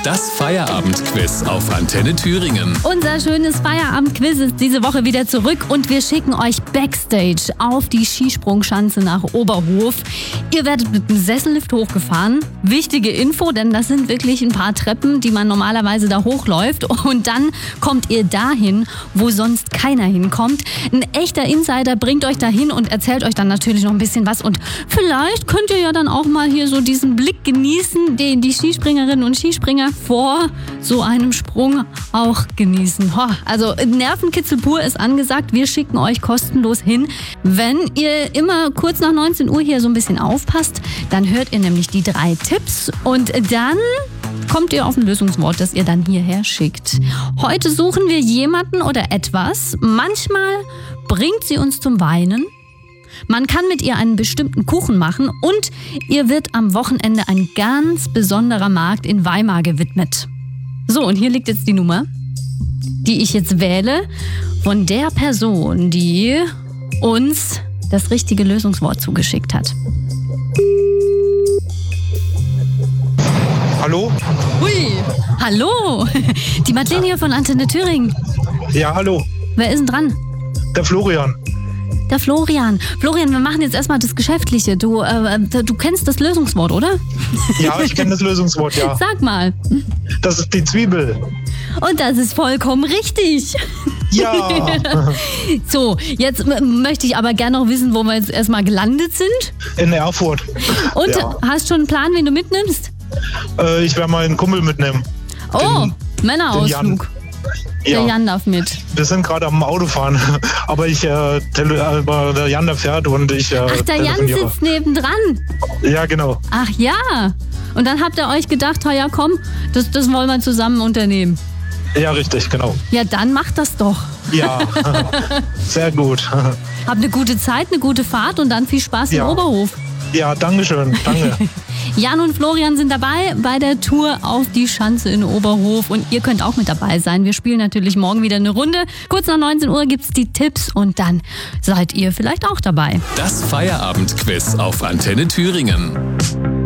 Das Feierabendquiz auf Antenne Thüringen. Unser schönes Feierabendquiz ist diese Woche wieder zurück und wir schicken euch Backstage auf die Skisprungschanze nach Oberhof. Ihr werdet mit dem Sessellift hochgefahren. Wichtige Info, denn das sind wirklich ein paar Treppen, die man normalerweise da hochläuft. Und dann kommt ihr dahin, wo sonst keiner hinkommt. Ein echter Insider bringt euch dahin und erzählt euch dann natürlich noch ein bisschen was. Und vielleicht könnt ihr ja dann auch mal hier so diesen Blick genießen, den die Skispringerinnen und Skispringer vor so einem Sprung auch genießen. Also Nervenkitzel pur ist angesagt. Wir schicken euch kostenlos hin. Wenn ihr immer kurz nach 19 Uhr hier so ein bisschen aufpasst, dann hört ihr nämlich die 3 Tipps und dann kommt ihr auf ein Lösungswort, das ihr dann hierher schickt. Heute suchen wir jemanden oder etwas. Manchmal bringt sie uns zum Weinen. Man kann mit ihr einen bestimmten Kuchen machen und ihr wird am Wochenende ein ganz besonderer Markt in Weimar gewidmet. So, und hier liegt jetzt die Nummer, die ich jetzt wähle, von der Person, die uns das richtige Lösungswort zugeschickt hat. Hallo? Hui, hallo, die Madeleine hier von Antenne Thüringen. Ja, hallo. Wer ist denn dran? Der Florian. Der Florian. Florian, wir machen jetzt erstmal das Geschäftliche. Du kennst das Lösungswort, oder? Ja, ich kenne das Lösungswort, ja. Sag mal. Das ist die Zwiebel. Und das ist vollkommen richtig. Ja. So, jetzt möchte ich aber gerne noch wissen, wo wir jetzt erstmal gelandet sind. In Erfurt. Und Ja. hast schon einen Plan, wen du mitnimmst? Ich werde mal einen Kumpel mitnehmen. Oh, Den Männerausflug. Der Ja, Jan darf mit. wir sind gerade am Autofahren. Aber aber der Jan, der fährt und ich Ach, der Jan telefoniere. sitzt nebendran. Ja, genau. Ach ja. Und dann habt ihr euch gedacht, ja komm, das wollen wir zusammen unternehmen. Ja, richtig, genau. Ja, dann macht das doch. Ja, sehr gut. Habt eine gute Zeit, eine gute Fahrt und dann viel Spaß Ja. im Oberhof. Ja, dankeschön. Danke. Jan und Florian sind dabei bei der Tour auf die Schanze in Oberhof und ihr könnt auch mit dabei sein. Wir spielen natürlich morgen wieder eine Runde. Kurz nach 19 Uhr gibt's die Tipps und dann seid ihr vielleicht auch dabei. Das Feierabendquiz auf Antenne Thüringen.